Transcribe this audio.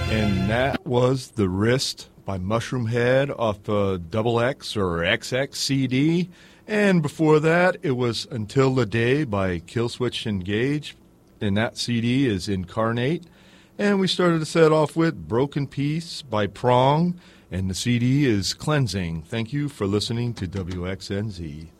And that was The Wrist by Mushroom Head off the Double X or XX CD. And before that, it was Until the Day by Killswitch Engage. And that CD is Incarnate. And we started the set off with Broken Peace by Prong. And the CD is Cleansing. Thank you for listening to WXNZ.